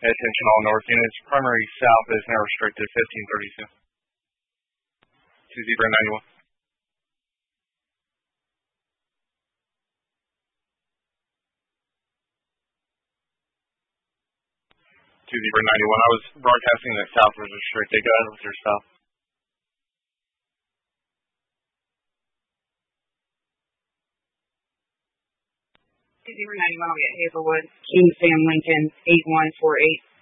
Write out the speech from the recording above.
attention all north units. Primary south is now restricted 1532. 2091. 2091. I was broadcasting that south was restricted. Go ahead with your south. 2091, I'll get Hazelwood, King Sam Lincoln, 8148.